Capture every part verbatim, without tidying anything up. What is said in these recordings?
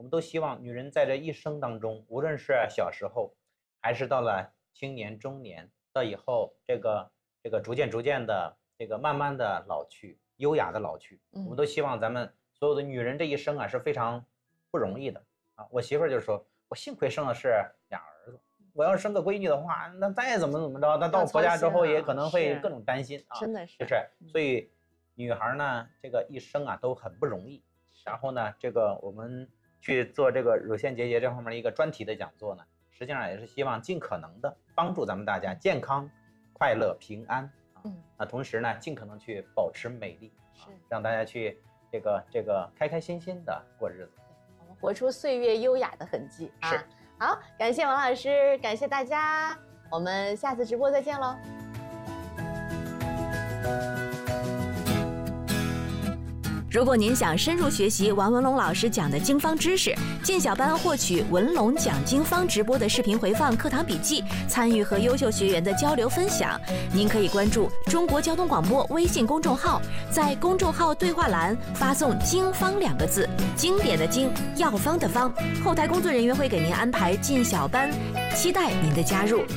们都希望女人在这一生当中，无论是小时候，还是到了青年、中年，到以后这个这个逐渐逐渐的这个慢慢的老去，优雅的老去，我们都希望咱们所有的女人这一生啊是非常不容易的啊。我媳妇儿就说，我幸亏生的是俩儿子，我要是生个闺女的话，那再怎么怎么着，那到婆家之后也可能会各种担心啊。 真的是， 就是所以女孩呢，这个一生啊都很不容易。然后呢，这个我们去做这个乳腺结节这方面的一个专题的讲座呢，实际上也是希望尽可能的帮助咱们大家健康、快乐、平安啊。嗯，那同时呢，尽可能去保持美丽，是让大家去这个这个开开心心的过日子。 我们活出岁月优雅的痕迹啊！ 是， 好，感谢王老师，感谢大家，我们下次直播再见喽。如果您想深入学习王文龙老师讲的经方知识，进小班获取文龙讲经方直播的视频回放、课堂笔记，参与和优秀学员的交流分享，您可以关注中国交通广播微信公众号，在公众号对话栏发送“经方”两个字，经典的经，药方的方，后台工作人员会给您安排进小班，期待您的加入。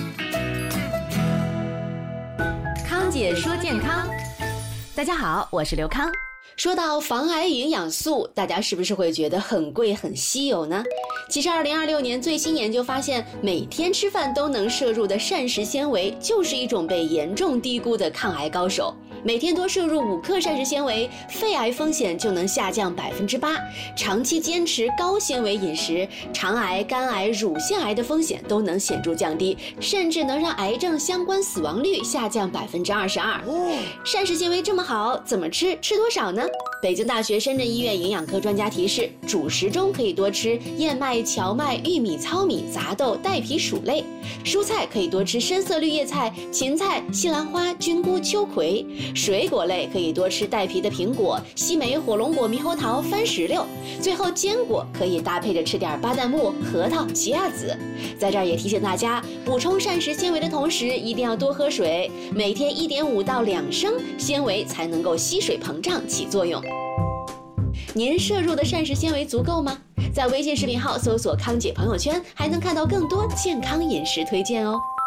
康姐说健康，大家好，我是刘康。说到防癌营养素，大家是不是会觉得很贵很稀有呢？其实二零二六年最新研究发现，每天吃饭都能摄入的膳食纤维就是一种被严重低估的抗癌高手。每天多摄入五克膳食纤维，肺癌风险就能下降百分之八。长期坚持高纤维饮食，肠癌、肝癌、乳腺癌的风险都能显著降低，甚至能让癌症相关死亡率下降百分之二十二。膳食纤维这么好，怎么吃？吃多少呢？北京大学深圳医院营养科专家提示，主食中可以多吃燕麦、荞麦、玉米、糙米、杂豆、带皮薯类；蔬菜可以多吃深色绿叶菜、芹菜、西兰花、菌菇、秋葵；水果类可以多吃带皮的苹果、西梅、火龙果、猕猴桃、番石榴；最后坚果可以搭配着吃点巴旦木、核桃、奇亚籽。在这儿也提醒大家，补充膳食纤维的同时，一定要多喝水，每天一点五到两升，纤维才能够吸水膨胀起作用。您摄入的膳食纤维足够吗？在微信视频号搜索康姐朋友圈，还能看到更多健康饮食推荐哦。